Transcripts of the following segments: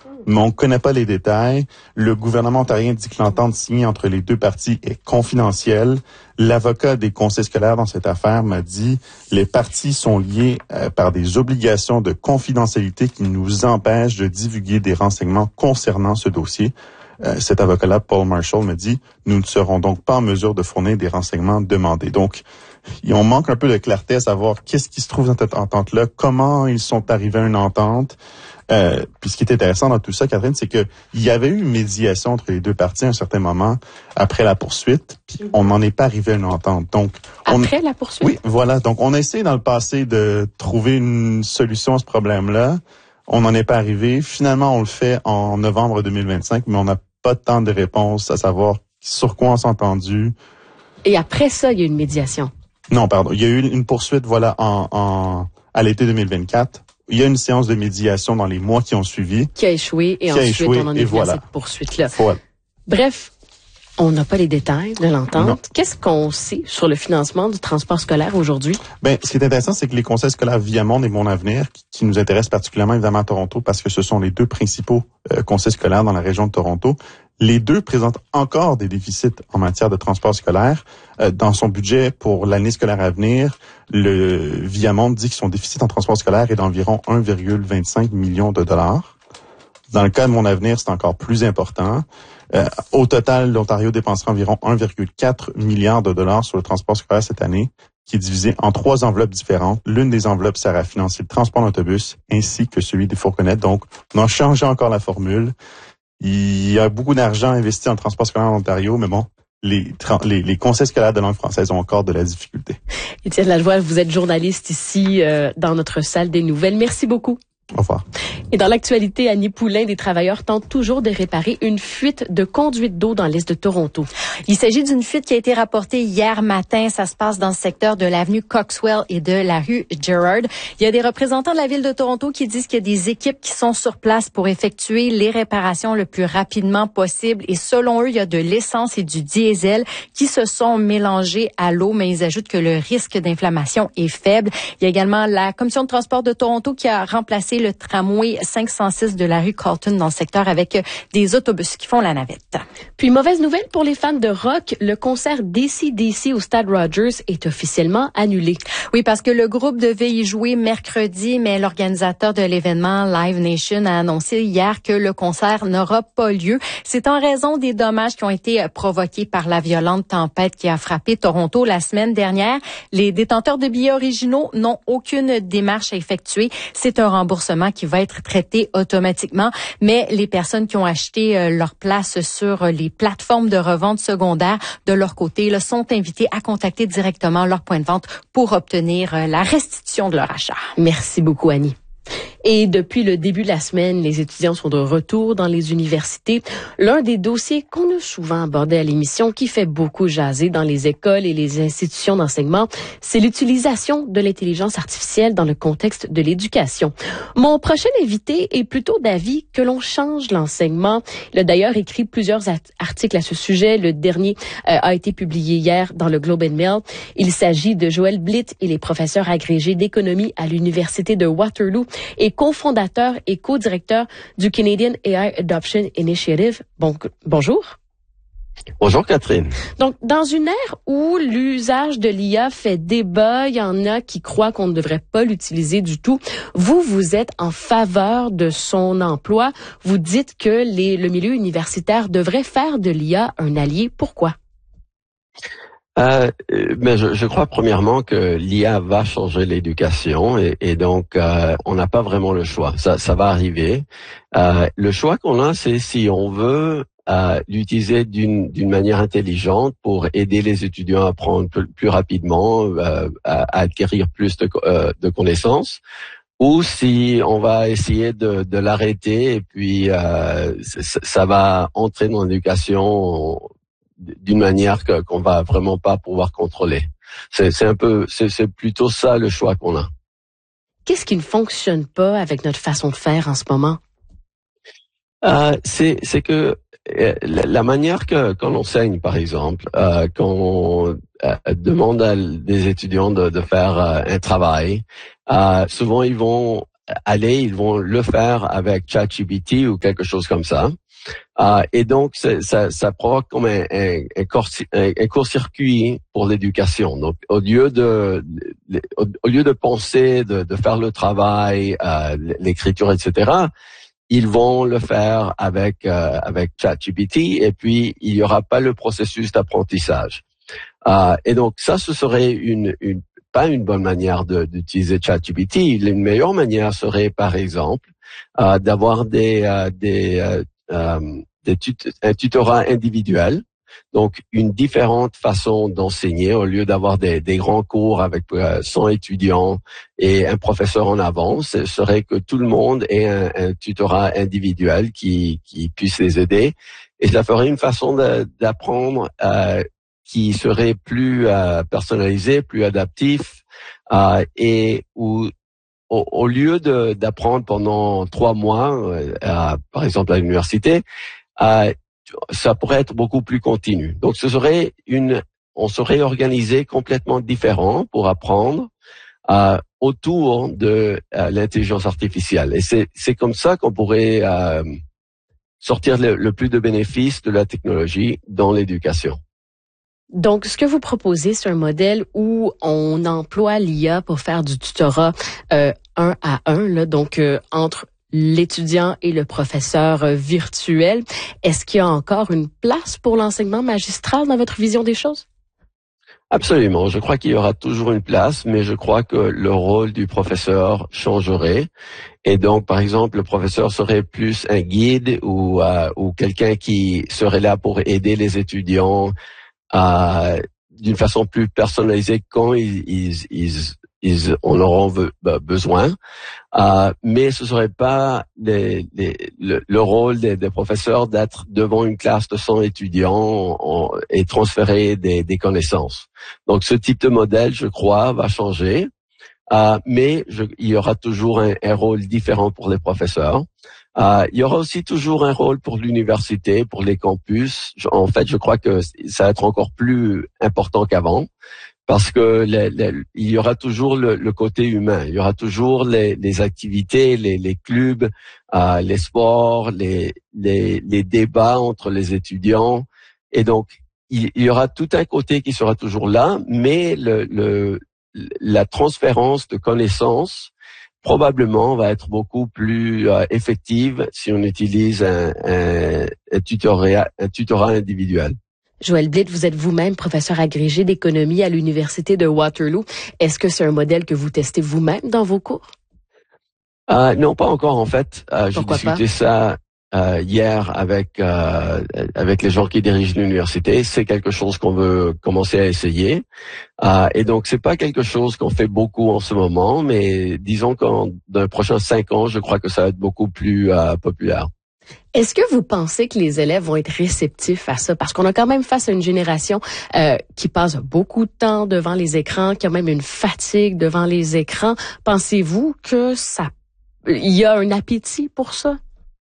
mais on ne connaît pas les détails. Le gouvernement ontarien dit que l'entente signée entre les deux parties est confidentielle. L'avocat des conseils scolaires dans cette affaire m'a dit les parties sont liées par des obligations de confidentialité qui nous empêchent de divulguer des renseignements concernant ce dossier. Cet avocat-là, Paul Marshall, me dit nous ne serons donc pas en mesure de fournir des renseignements demandés. Donc, on manque un peu de clarté à savoir qu'est-ce qui se trouve dans cette entente-là, comment ils sont arrivés à une entente. Puis ce qui est intéressant dans tout ça, Catherine, c'est que il y avait eu une médiation entre les deux parties à un certain moment après la poursuite, puis on n'en est pas arrivé à une entente. Donc après la poursuite? Oui, voilà. Donc on a essayé dans le passé de trouver une solution à ce problème-là. On n'en est pas arrivé. Finalement, on le fait en novembre 2025, mais on n'a pas tant de réponses à savoir sur quoi on s'est entendu. Et après ça, il y a une médiation? Non, pardon. Il y a eu une poursuite, voilà, à l'été 2024. Il y a une séance de médiation dans les mois qui ont suivi. Qui a échoué et ensuite on en est venu à cette poursuite-là. Voilà. Bref, on n'a pas les détails de l'entente. Non. Qu'est-ce qu'on sait sur le financement du transport scolaire aujourd'hui? Ben, ce qui est intéressant, c'est que les conseils scolaires Viamonde et Mon Avenir, qui nous intéressent particulièrement évidemment à Toronto, parce que ce sont les deux principaux conseils scolaires dans la région de Toronto, les deux présentent encore des déficits en matière de transport scolaire. Dans son budget pour l'année scolaire à venir, le Viamonde dit que son déficit en transport scolaire est d'environ 1,25 million de dollars. Dans le cas de Mon Avenir, c'est encore plus important. Au total, l'Ontario dépensera environ 1,4 milliard de dollars sur le transport scolaire cette année, qui est divisé en 3 enveloppes différentes. L'une des enveloppes sert à financer le transport d'autobus ainsi que celui des fourgonnettes. Donc, on a changé encore la formule. Il y a beaucoup d'argent investi en transport scolaire en Ontario, mais bon, les conseils scolaires de langue française ont encore de la difficulté. Étienne Lajoie, vous êtes journaliste ici dans notre salle des nouvelles. Merci beaucoup. Au revoir. Et dans l'actualité, Annie Poulain, des travailleurs tentent toujours de réparer une fuite de conduite d'eau dans l'est de Toronto. Il s'agit d'une fuite qui a été rapportée hier matin. Ça se passe dans le secteur de l'avenue Coxwell et de la rue Gerrard. Il y a des représentants de la ville de Toronto qui disent qu'il y a des équipes qui sont sur place pour effectuer les réparations le plus rapidement possible. Et selon eux, il y a de l'essence et du diesel qui se sont mélangés à l'eau, mais ils ajoutent que le risque d'inflammation est faible. Il y a également la Commission de transport de Toronto qui a remplacé le tramway 506 de la rue Carlton dans le secteur avec des autobus qui font la navette. Puis, mauvaise nouvelle pour les fans de rock, le concert DC/DC au Stade Rogers est officiellement annulé. Oui, parce que le groupe devait y jouer mercredi, mais l'organisateur de l'événement Live Nation a annoncé hier que le concert n'aura pas lieu. C'est en raison des dommages qui ont été provoqués par la violente tempête qui a frappé Toronto la semaine dernière. Les détenteurs de billets originaux n'ont aucune démarche à effectuer. C'est un remboursement qui va être traité automatiquement, mais les personnes qui ont acheté leur place sur les plateformes de revente secondaire, de leur côté, là, sont invitées à contacter directement leur point de vente pour obtenir la restitution de leur achat. Merci beaucoup, Annie. Et depuis le début de la semaine, les étudiants sont de retour dans les universités. L'un des dossiers qu'on a souvent abordé à l'émission, qui fait beaucoup jaser dans les écoles et les institutions d'enseignement, c'est l'utilisation de l'intelligence artificielle dans le contexte de l'éducation. Mon prochain invité est plutôt d'avis que l'on change l'enseignement. Il a d'ailleurs écrit plusieurs articles à ce sujet. Le dernier a été publié hier dans le Globe and Mail. Il s'agit de Joël Blitt. Il est professeur agrégé d'économie à l'Université de Waterloo et cofondateur et co-directeur du Canadian AI Adoption Initiative. Bonjour. Bonjour Catherine. Donc, dans une ère où l'usage de l'IA fait débat, il y en a qui croient qu'on ne devrait pas l'utiliser du tout. Vous êtes en faveur de son emploi. Vous dites que le milieu universitaire devrait faire de l'IA un allié. Pourquoi? Mais je crois premièrement que l'IA va changer l'éducation et donc on n'a pas vraiment le choix. Ça va arriver. Le choix qu'on a, c'est si on veut l'utiliser d'une manière intelligente pour aider les étudiants à apprendre plus rapidement, à acquérir plus de connaissances, ou si on va essayer de l'arrêter et puis ça va entrer dans l'éducation d'une manière qu'on va vraiment pas pouvoir contrôler. C'est plutôt ça le choix qu'on a. Qu'est-ce qui ne fonctionne pas avec notre façon de faire en ce moment? C'est que la manière qu'on enseigne, par exemple, qu'on demande à des étudiants de faire un travail, souvent ils vont ils vont le faire avec ChatGPT ou quelque chose comme ça. Et donc, ça provoque comme un court-circuit pour l'éducation. Donc, au lieu de penser, de faire le travail, l'écriture, etc., ils vont le faire avec ChatGPT, et puis il y aura pas le processus d'apprentissage. Et donc, ça, ce serait pas une bonne manière d'utiliser ChatGPT. Une meilleure manière serait, par exemple, d'avoir un tutorat individuel, donc une différente façon d'enseigner au lieu d'avoir des grands cours avec 100 étudiants et un professeur en avant. Ce serait que tout le monde ait un tutorat individuel qui puisse les aider, et ça ferait une façon d'apprendre qui serait plus personnalisé, plus adaptif, et où au lieu d'apprendre pendant 3 mois, par exemple à l'université, ça pourrait être beaucoup plus continu. Donc, on serait organisé complètement différent pour apprendre autour de l'intelligence artificielle. Et c'est comme ça qu'on pourrait sortir le plus de bénéfices de la technologie dans l'éducation. Donc, ce que vous proposez, c'est un modèle où on emploie l'IA pour faire du tutorat 1 à 1, là, donc entre l'étudiant et le professeur virtuel. Est-ce qu'il y a encore une place pour l'enseignement magistral dans votre vision des choses? Absolument. Je crois qu'il y aura toujours une place, mais je crois que le rôle du professeur changerait. Et donc, par exemple, le professeur serait plus un guide ou quelqu'un qui serait là pour aider les étudiants d'une façon plus personnalisée quand ils en auront besoin. Mais ce serait pas le rôle des professeurs d'être devant une classe de 100 étudiants et transférer des connaissances. Donc, ce type de modèle, je crois, va changer. Mais il y aura toujours un rôle différent pour les professeurs. Il y aura aussi toujours un rôle pour l'université, pour les campus. En fait, je crois que ça va être encore plus important qu'avant, parce que il y aura toujours le côté humain. Il y aura toujours les activités, les clubs, les sports, les débats entre les étudiants. Et donc, il y aura tout un côté qui sera toujours là, mais la transférence de connaissances probablement va être beaucoup plus effective si on utilise un tutorat individuel. Joël Blitt, vous êtes vous-même professeur agrégé d'économie à l'Université de Waterloo. Est-ce que c'est un modèle que vous testez vous-même dans vos cours? Non, pas encore en fait. J'ai discuté ça hier avec les gens qui dirigent l'université. C'est quelque chose qu'on veut commencer à essayer. Et donc, c'est pas quelque chose qu'on fait beaucoup en ce moment, mais disons dans les prochains 5 ans, je crois que ça va être beaucoup plus populaire. Est-ce que vous pensez que les élèves vont être réceptifs à ça? Parce qu'on a quand même face à une génération qui passe beaucoup de temps devant les écrans, qui a même une fatigue devant les écrans. Pensez-vous que il y a un appétit pour ça?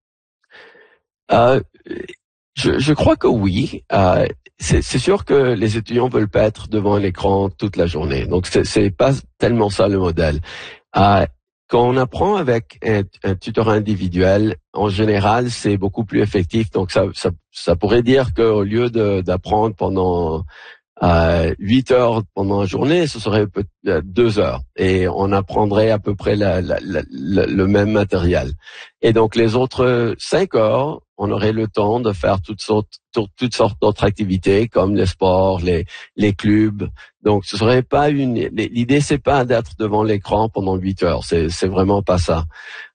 Je crois que oui. C'est sûr que les étudiants veulent pas être devant l'écran toute la journée. Donc, c'est pas tellement ça le modèle. Quand on apprend avec un tutorat individuel, en général, c'est beaucoup plus effectif. Donc, ça pourrait dire qu'au lieu d'apprendre pendant 8 heures pendant la journée, ce serait 2 heures. Et on apprendrait à peu près le même matériel. Et donc, les autres 5 heures, on aurait le temps de faire toutes sortes d'autres activités, comme les sports, les clubs. Donc, ce serait pas l'idée, c'est pas d'être devant l'écran pendant 8 heures. C'est vraiment pas ça.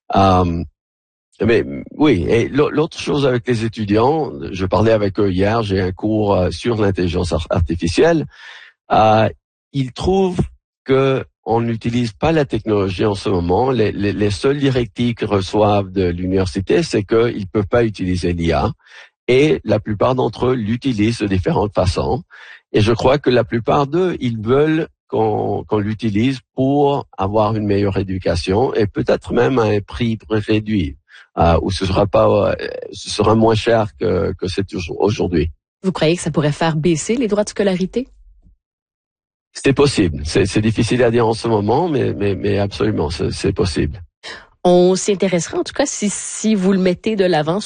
Mais oui, et l'autre chose avec les étudiants, je parlais avec eux hier, j'ai un cours sur l'intelligence artificielle. Ils trouvent que on n'utilise pas la technologie en ce moment. Les seules directives qu'ils reçoivent de l'université, c'est qu'ils peuvent pas utiliser l'IA. Et la plupart d'entre eux l'utilisent de différentes façons. Et je crois que la plupart d'eux, ils veulent qu'on l'utilise pour avoir une meilleure éducation et peut-être même à un prix réduit, où ce sera moins cher que c'est aujourd'hui. Vous croyez que ça pourrait faire baisser les droits de scolarité? C'est possible. C'est difficile à dire en ce moment, mais absolument, c'est possible. On s'y intéressera en tout cas si vous le mettez de l'avant